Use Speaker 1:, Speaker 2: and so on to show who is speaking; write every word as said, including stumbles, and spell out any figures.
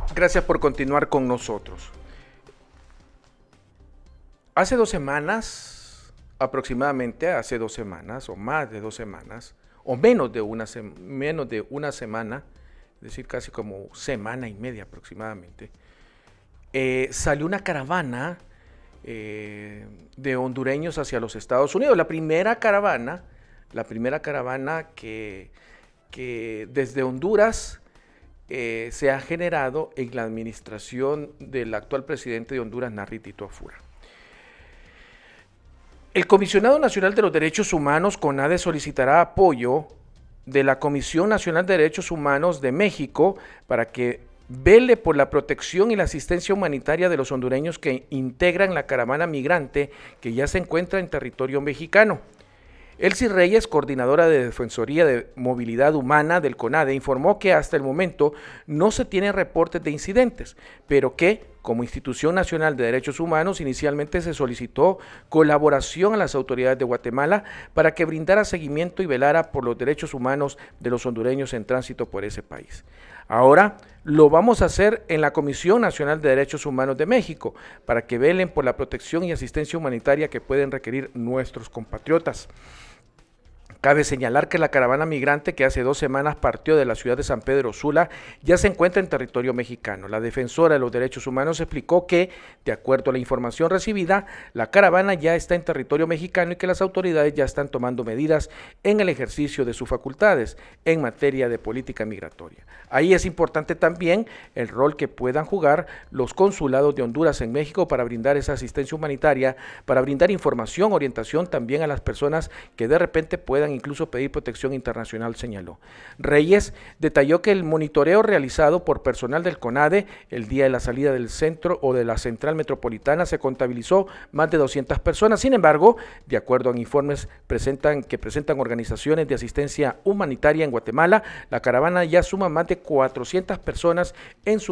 Speaker 1: Gracias por continuar con nosotros. Hace dos semanas, aproximadamente hace dos semanas, o más de dos semanas, o menos de una, menos de una semana, es decir, casi como semana y media aproximadamente, eh, salió una caravana eh, de hondureños hacia los Estados Unidos. La primera caravana, la primera caravana que, que desde Honduras Eh, se ha generado en la administración del actual presidente de Honduras, Narry Tito Afura. El Comisionado Nacional de los Derechos Humanos, CONADE, solicitará apoyo de la Comisión Nacional de Derechos Humanos de México para que vele por la protección y la asistencia humanitaria de los hondureños que integran la caravana migrante que ya se encuentra en territorio mexicano. Elsie Reyes, coordinadora de Defensoría de Movilidad Humana del CONADE, informó que hasta el momento no se tienen reportes de incidentes, pero que, como Institución Nacional de Derechos Humanos, inicialmente se solicitó colaboración a las autoridades de Guatemala para que brindara seguimiento y velara por los derechos humanos de los hondureños en tránsito por ese país. Ahora lo vamos a hacer en la Comisión Nacional de Derechos Humanos de México, para que velen por la protección y asistencia humanitaria que pueden requerir nuestros compatriotas. Cabe señalar que la caravana migrante que hace dos semanas partió de la ciudad de San Pedro Sula ya se encuentra en territorio mexicano. La defensora de los derechos humanos explicó que, de acuerdo a la información recibida, la caravana ya está en territorio mexicano y que las autoridades ya están tomando medidas en el ejercicio de sus facultades en materia de política migratoria. Ahí es importante también el rol que puedan jugar los consulados de Honduras en México para brindar esa asistencia humanitaria, para brindar información, orientación también a las personas que de repente puedan incluso pedir protección internacional, señaló. Reyes detalló que el monitoreo realizado por personal del CONADE el día de la salida del centro o de la central metropolitana se contabilizó más de doscientas personas. Sin embargo, de acuerdo a informes presentan, que presentan organizaciones de asistencia humanitaria en Guatemala, la caravana ya suma más de cuatrocientas personas, en su